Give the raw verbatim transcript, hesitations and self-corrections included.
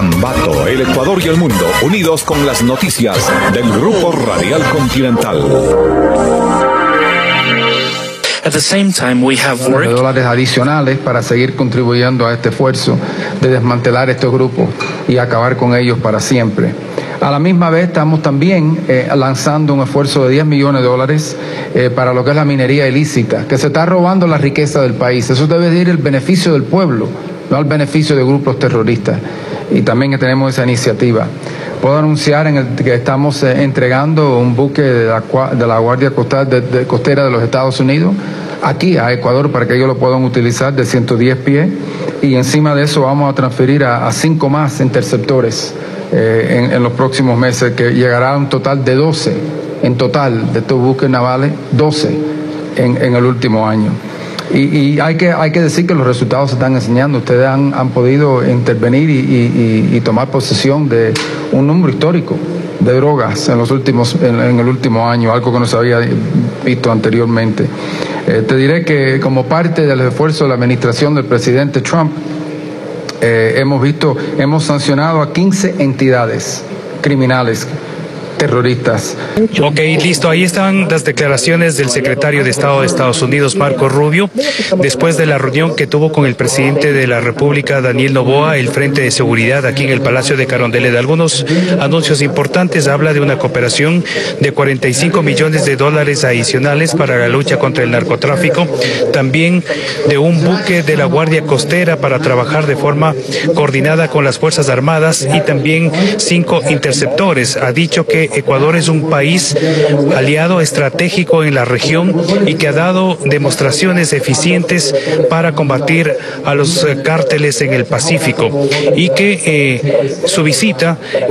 Ambato, el Ecuador y el mundo, unidos con las noticias del Grupo Radial Continental. At the same time, we have worked de dólares adicionales para seguir contribuyendo a este esfuerzo de desmantelar estos grupos y acabar con ellos para siempre. A la misma vez estamos también eh, lanzando un esfuerzo de diez millones de dólares eh, para lo que es la minería ilícita, que se está robando la riqueza del país. Eso debe ir el beneficio del pueblo, no al beneficio de grupos terroristas. Y también que tenemos esa iniciativa. Puedo anunciar en el, que estamos eh, entregando un buque de la, de la Guardia Costera de, de, Costera de los Estados Unidos aquí a Ecuador para que ellos lo puedan utilizar de ciento diez pies, y encima de eso vamos a transferir a, a cinco más interceptores eh, en, en los próximos meses, que llegará a un total de doce en total de estos buques navales, doce en, en el último año. Y, y hay que hay que decir que los resultados se están enseñando. Ustedes han, han podido intervenir y, y, y tomar posesión de un número histórico de drogas en los últimos en, en el último año, algo que no se había visto anteriormente. Eh, te diré que como parte del esfuerzo de la administración del presidente Trump, eh, hemos visto, hemos sancionado a quince entidades criminales terroristas. Ok, listo. Ahí están las declaraciones del secretario de Estado de Estados Unidos, Marco Rubio, después de la reunión que tuvo con el presidente de la República, Daniel Noboa, el Frente de Seguridad aquí en el Palacio de Carondelet. Algunos anuncios importantes. Habla de una cooperación de cuarenta y cinco millones de dólares adicionales para la lucha contra el narcotráfico. También de un buque de la Guardia Costera para trabajar de forma coordinada con las Fuerzas Armadas, y también cinco interceptores. Ha dicho que Ecuador es un país aliado estratégico en la región y que ha dado demostraciones eficientes para combatir a los cárteles en el Pacífico, y que eh, su visita